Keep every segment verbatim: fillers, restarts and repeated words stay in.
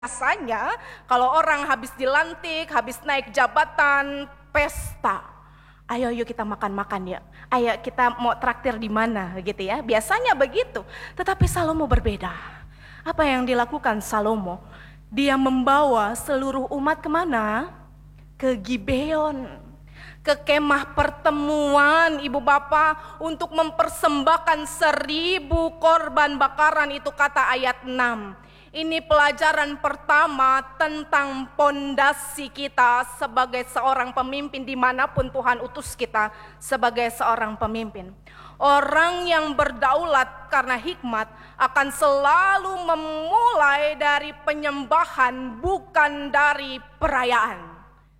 Biasanya kalau orang habis dilantik, habis naik jabatan, pesta. Ayo yuk kita makan-makan ya. Ayo kita mau traktir di mana gitu ya. Biasanya begitu. Tetapi Salomo berbeda. Apa yang dilakukan Salomo? Dia membawa seluruh umat kemana? Ke Gibeon, ke kemah pertemuan ibu bapak untuk mempersembahkan seribu korban bakaran. Itu kata ayat enam. Ini pelajaran pertama tentang pondasi kita sebagai seorang pemimpin dimanapun Tuhan utus kita sebagai seorang pemimpin. Orang yang berdaulat karena hikmat akan selalu memulai dari penyembahan bukan dari perayaan.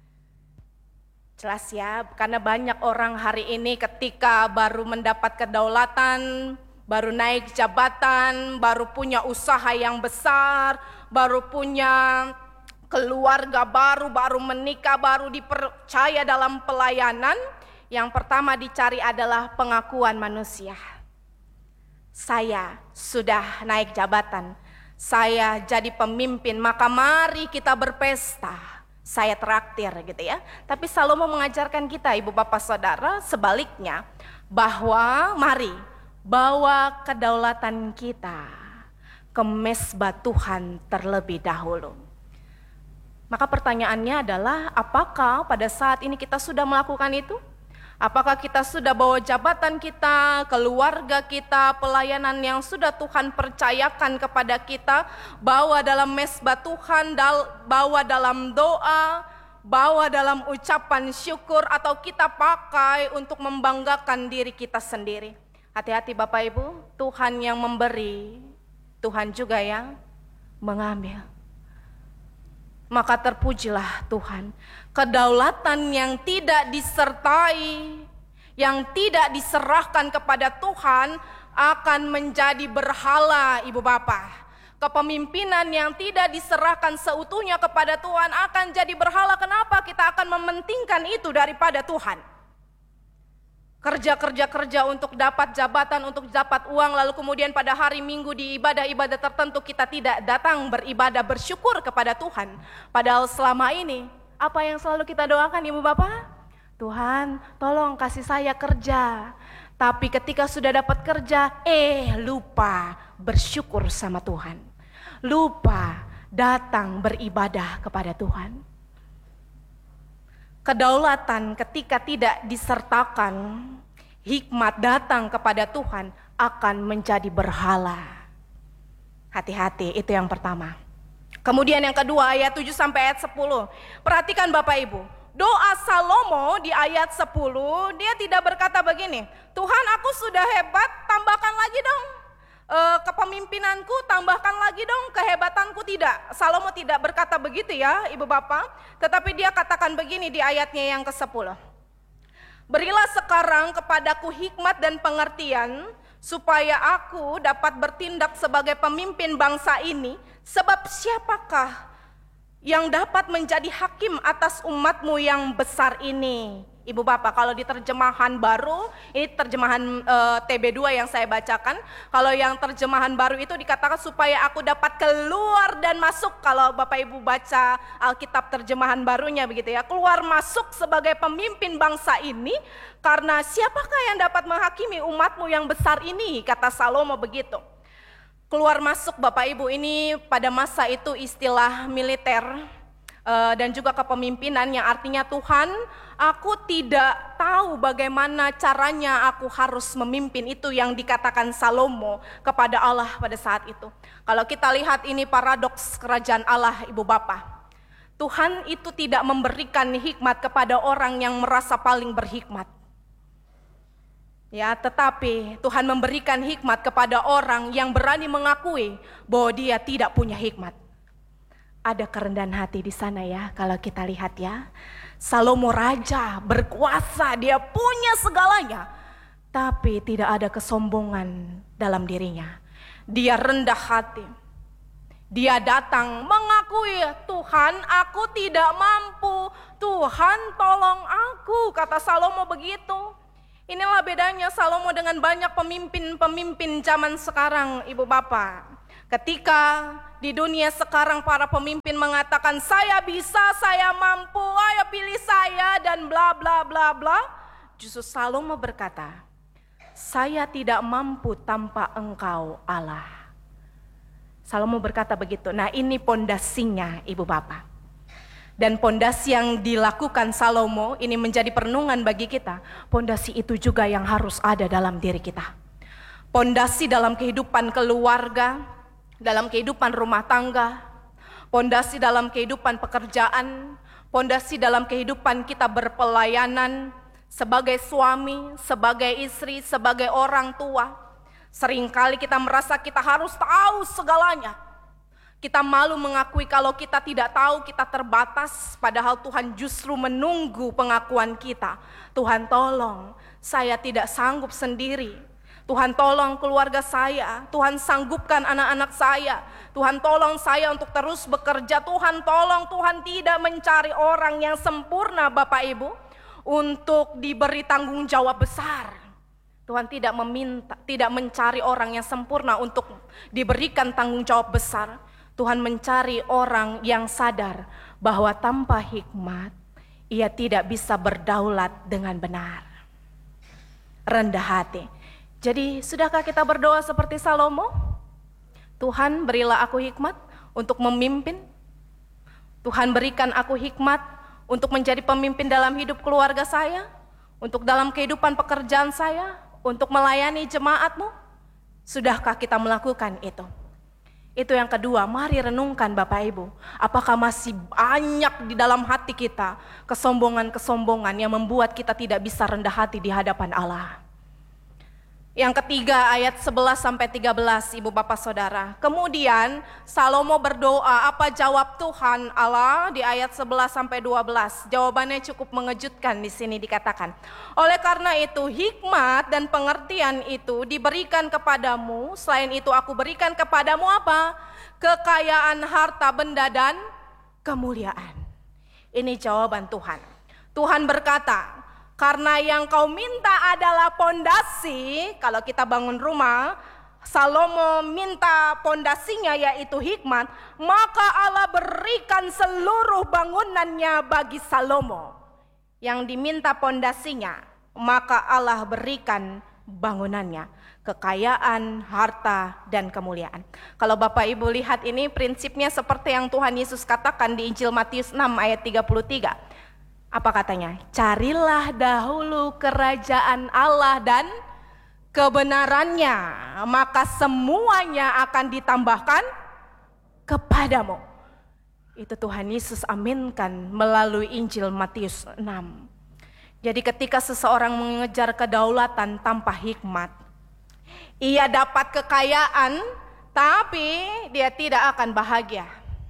Jelas ya, karena banyak orang hari ini ketika baru mendapat kedaulatan, baru naik jabatan, baru punya usaha yang besar, baru punya keluarga baru, baru menikah, baru dipercaya dalam pelayanan. Yang pertama dicari adalah pengakuan manusia. Saya sudah naik jabatan, saya jadi pemimpin, maka mari kita berpesta. Saya traktir gitu ya. Tapi Salomo mengajarkan kita ibu bapak saudara sebaliknya, bahwa mari bawa kedaulatan kita ke mezbah Tuhan terlebih dahulu. Maka pertanyaannya adalah, apakah pada saat ini kita sudah melakukan itu? Apakah kita sudah bawa jabatan kita, keluarga kita, pelayanan yang sudah Tuhan percayakan kepada kita, bawa dalam mezbah Tuhan, bawa dalam doa, bawa dalam ucapan syukur, atau kita pakai untuk membanggakan diri kita sendiri? Hati-hati Bapak Ibu, Tuhan yang memberi, Tuhan juga yang mengambil. Maka terpujilah Tuhan. Kedaulatan yang tidak disertai, yang tidak diserahkan kepada Tuhan akan menjadi berhala ibu bapak. Kepemimpinan yang tidak diserahkan seutuhnya kepada Tuhan akan jadi berhala. Kenapa? Kita akan mementingkan itu daripada Tuhan. Kerja-kerja-kerja untuk dapat jabatan, untuk dapat uang, lalu kemudian pada hari Minggu di ibadah-ibadah tertentu kita tidak datang beribadah, bersyukur kepada Tuhan. Padahal selama ini, apa yang selalu kita doakan ibu bapak? Tuhan tolong kasih saya kerja. Tapi ketika sudah dapat kerja, eh lupa bersyukur sama Tuhan. Lupa datang beribadah kepada Tuhan. Kedaulatan ketika tidak disertakan hikmat datang kepada Tuhan akan menjadi berhala. Hati-hati, itu yang pertama. Kemudian yang kedua, ayat tujuh sampai ayat sepuluh. Perhatikan Bapak Ibu, doa Salomo di ayat sepuluh, dia tidak berkata begini, Tuhan aku sudah hebat, tambahkan lagi dong e, kepemimpinanku, tambahkan lagi dong kehebatanku. Tidak, Salomo tidak berkata begitu ya ibu bapak. Tetapi dia katakan begini di ayatnya yang kesepuluh. Berilah sekarang kepadaku hikmat dan pengertian, supaya aku dapat bertindak sebagai pemimpin bangsa ini. Sebab siapakah yang dapat menjadi hakim atas umatmu yang besar ini? Ibu bapak, kalau di terjemahan baru, ini terjemahan e, T B dua yang saya bacakan. Kalau yang terjemahan baru itu dikatakan supaya aku dapat keluar dan masuk. Kalau bapak ibu baca Alkitab terjemahan barunya begitu ya, keluar masuk sebagai pemimpin bangsa ini. Karena siapakah yang dapat menghakimi umatmu yang besar ini, kata Salomo begitu. Keluar masuk bapak ibu ini pada masa itu istilah militer uh, dan juga kepemimpinan, yang artinya Tuhan, aku tidak tahu bagaimana caranya aku harus memimpin. Itu yang dikatakan Salomo kepada Allah pada saat itu. Kalau kita lihat ini paradoks kerajaan Allah ibu bapak. Tuhan itu tidak memberikan hikmat kepada orang yang merasa paling berhikmat. Ya, tetapi Tuhan memberikan hikmat kepada orang yang berani mengakui bahwa dia tidak punya hikmat. Ada kerendahan hati di sana ya, kalau kita lihat ya. Salomo raja, berkuasa, dia punya segalanya. Tapi tidak ada kesombongan dalam dirinya. Dia rendah hati. Dia datang mengakui, Tuhan aku tidak mampu, Tuhan tolong aku, kata Salomo begitu. Inilah bedanya Salomo dengan banyak pemimpin-pemimpin zaman sekarang ibu bapak. Ketika di dunia sekarang para pemimpin mengatakan saya bisa, saya mampu, ayo pilih saya dan bla bla bla bla. Justru Salomo berkata, saya tidak mampu tanpa Engkau Allah. Salomo berkata begitu. Nah, ini pondasinya Ibu Bapak. Dan pondasi yang dilakukan Salomo ini menjadi perenungan bagi kita. Pondasi itu juga yang harus ada dalam diri kita. Pondasi dalam kehidupan keluarga, dalam kehidupan rumah tangga, pondasi dalam kehidupan pekerjaan, pondasi dalam kehidupan kita berpelayanan sebagai suami, sebagai istri, sebagai orang tua. Seringkali kita merasa kita harus tahu segalanya. Kita malu mengakui kalau kita tidak tahu, kita terbatas, padahal Tuhan justru menunggu pengakuan kita. Tuhan tolong, saya tidak sanggup sendiri. Tuhan tolong keluarga saya, Tuhan sanggupkan anak-anak saya. Tuhan tolong saya untuk terus bekerja. Tuhan tolong, Tuhan tidak mencari orang yang sempurna Bapak Ibu untuk diberi tanggung jawab besar. Tuhan tidak meminta, tidak mencari orang yang sempurna untuk diberikan tanggung jawab besar. Tuhan mencari orang yang sadar bahwa tanpa hikmat ia tidak bisa berdaulat dengan benar. Rendah hati. Jadi sudahkah kita berdoa seperti Salomo? Tuhan, berilah aku hikmat untuk memimpin. Tuhan, berikan aku hikmat untuk menjadi pemimpin dalam hidup keluarga saya, untuk dalam kehidupan pekerjaan saya, untuk melayani jemaat-Mu. Sudahkah kita melakukan itu? Itu yang kedua, mari renungkan Bapak Ibu. Apakah masih banyak di dalam hati kita kesombongan-kesombongan yang membuat kita tidak bisa rendah hati di hadapan Allah? Yang ketiga, ayat sebelas sampai tiga belas, Ibu Bapak Saudara. Kemudian Salomo berdoa, apa jawab Tuhan Allah di ayat sebelas sampai dua belas? Jawabannya cukup mengejutkan di sini dikatakan. Oleh karena itu hikmat dan pengertian itu diberikan kepadamu, selain itu aku berikan kepadamu apa? Kekayaan harta benda dan kemuliaan. Ini jawaban Tuhan. Tuhan berkata, karena yang kau minta adalah pondasi. Kalau kita bangun rumah, Salomo minta pondasinya yaitu hikmat, maka Allah berikan seluruh bangunannya bagi Salomo. Yang diminta pondasinya, maka Allah berikan bangunannya, kekayaan, harta, dan kemuliaan. Kalau Bapak Ibu lihat ini prinsipnya seperti yang Tuhan Yesus katakan di Injil Matius enam ayat tiga puluh tiga. Apa katanya? Carilah dahulu kerajaan Allah dan kebenarannya, maka semuanya akan ditambahkan kepadamu. Itu Tuhan Yesus aminkan melalui Injil Matius enam. Jadi ketika seseorang mengejar kedaulatan tanpa hikmat, ia dapat kekayaan tapi dia tidak akan bahagia.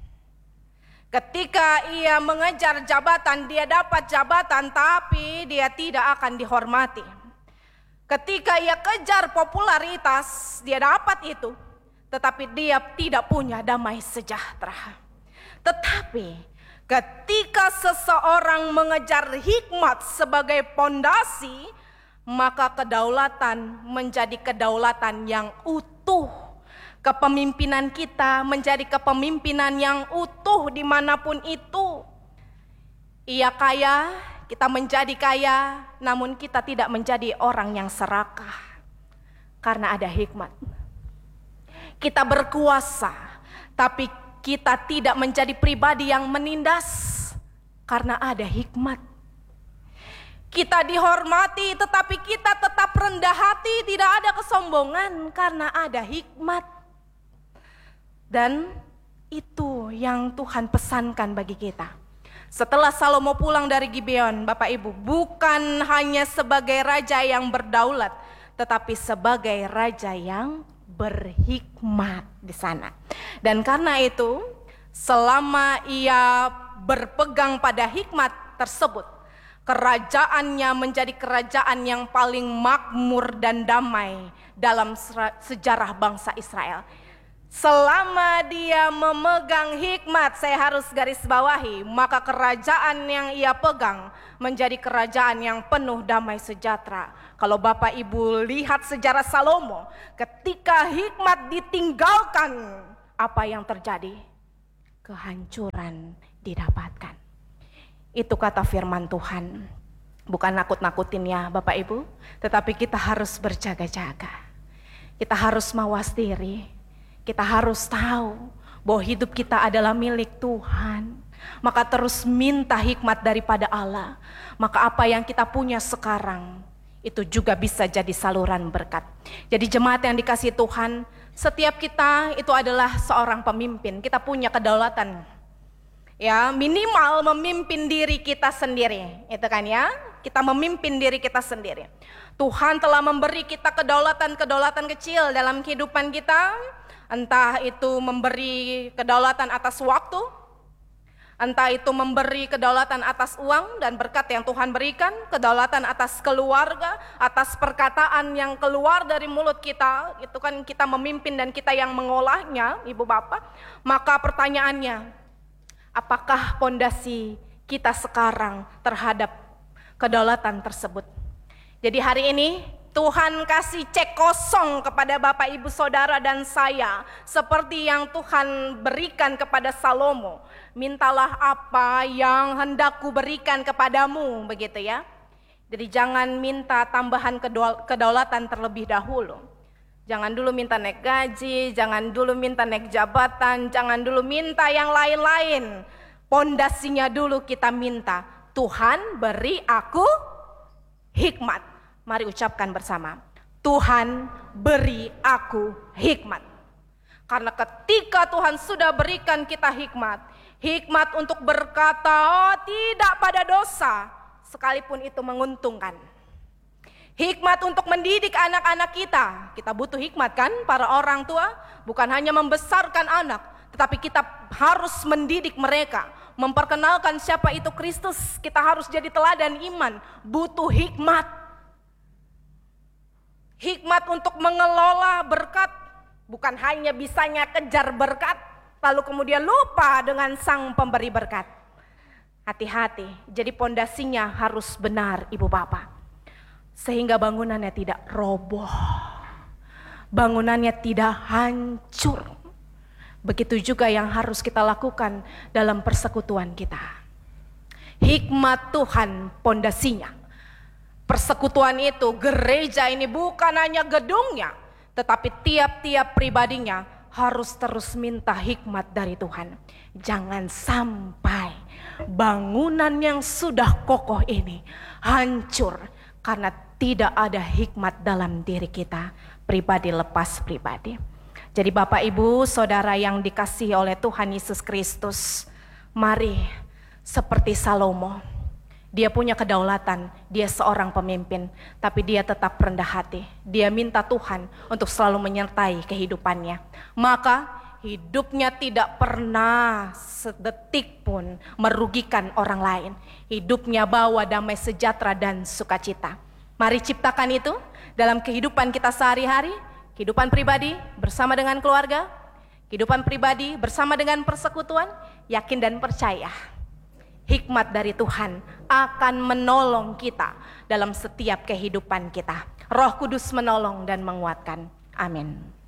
Ketika ia mengejar jabatan, dia dapat jabatan tapi dia tidak akan dihormati. Ketika ia kejar popularitas, dia dapat itu, tetapi dia tidak punya damai sejahtera. Tetapi ketika seseorang mengejar hikmat sebagai pondasi, maka kedaulatan menjadi kedaulatan yang utuh. Kepemimpinan kita menjadi kepemimpinan yang utuh dimanapun itu. Ia kaya, kita menjadi kaya, namun kita tidak menjadi orang yang serakah. Karena ada hikmat. Kita berkuasa, tapi kita tidak menjadi pribadi yang menindas. Karena ada hikmat. Kita dihormati, tetapi kita tetap rendah hati, tidak ada kesombongan karena ada hikmat. Dan itu yang Tuhan pesankan bagi kita. Setelah Salomo pulang dari Gibeon, Bapak Ibu, bukan hanya sebagai raja yang berdaulat, tetapi sebagai raja yang berhikmat di sana. Dan karena itu, selama ia berpegang pada hikmat tersebut, kerajaannya menjadi kerajaan yang paling makmur dan damai dalam sejarah bangsa Israel. Selama dia memegang hikmat, saya harus garis bawahi, maka kerajaan yang ia pegang menjadi kerajaan yang penuh damai sejahtera. Kalau Bapak Ibu lihat sejarah Salomo, ketika hikmat ditinggalkan, apa yang terjadi? Kehancuran didapatkan. Itu kata firman Tuhan. Bukan nakut-nakutin ya Bapak Ibu, tetapi kita harus berjaga-jaga. Kita harus mawas diri. Kita harus tahu bahwa hidup kita adalah milik Tuhan. Maka terus minta hikmat daripada Allah. Maka apa yang kita punya sekarang itu juga bisa jadi saluran berkat. Jadi jemaat yang dikasihi Tuhan, setiap kita itu adalah seorang pemimpin. Kita punya kedaulatan. Ya, minimal memimpin diri kita sendiri. Itu kan ya, kita memimpin diri kita sendiri. Tuhan telah memberi kita kedaulatan-kedaulatan kecil dalam kehidupan kita. Entah itu memberi kedaulatan atas waktu, entah itu memberi kedaulatan atas uang dan berkat yang Tuhan berikan, kedaulatan atas keluarga, atas perkataan yang keluar dari mulut kita, itu kan kita memimpin dan kita yang mengolahnya, Ibu Bapak. Maka pertanyaannya, apakah pondasi kita sekarang terhadap kedaulatan tersebut? Jadi hari ini Tuhan kasih cek kosong kepada Bapak Ibu Saudara dan saya, seperti yang Tuhan berikan kepada Salomo. Mintalah apa yang hendak ku berikan kepadamu, begitu ya. Jadi jangan minta tambahan kedaulatan terlebih dahulu. Jangan dulu minta naik gaji, jangan dulu minta naik jabatan, jangan dulu minta yang lain-lain. Pondasinya dulu kita minta, Tuhan beri aku hikmat. Mari ucapkan bersama, Tuhan beri aku hikmat. Karena ketika Tuhan sudah berikan kita hikmat, hikmat untuk berkata oh, tidak pada dosa, sekalipun itu menguntungkan. Hikmat untuk mendidik anak-anak kita. Kita butuh hikmat kan, para orang tua, bukan hanya membesarkan anak, tetapi kita harus mendidik mereka, memperkenalkan siapa itu Kristus. Kita harus jadi teladan iman, butuh hikmat. Hikmat untuk mengelola berkat, bukan hanya bisanya kejar berkat, lalu kemudian lupa dengan sang pemberi berkat. Hati-hati, jadi pondasinya harus benar Ibu Bapak. Sehingga bangunannya tidak roboh, bangunannya tidak hancur. Begitu juga yang harus kita lakukan dalam persekutuan kita. Hikmat Tuhan pondasinya. Persekutuan itu, gereja ini bukan hanya gedungnya, tetapi tiap-tiap pribadinya harus terus minta hikmat dari Tuhan. Jangan sampai bangunan yang sudah kokoh ini hancur karena tidak ada hikmat dalam diri kita, pribadi lepas pribadi. Jadi Bapak Ibu Saudara yang dikasihi oleh Tuhan Yesus Kristus, mari seperti Salomo. Dia punya kedaulatan, dia seorang pemimpin, tapi dia tetap rendah hati. Dia minta Tuhan untuk selalu menyertai kehidupannya. Maka hidupnya tidak pernah sedetik pun merugikan orang lain. Hidupnya bawa damai sejahtera dan sukacita. Mari ciptakan itu dalam kehidupan kita sehari-hari, kehidupan pribadi bersama dengan keluarga, kehidupan pribadi bersama dengan persekutuan, yakin dan percaya. Hikmat dari Tuhan akan menolong kita dalam setiap kehidupan kita. Roh Kudus menolong dan menguatkan. Amin.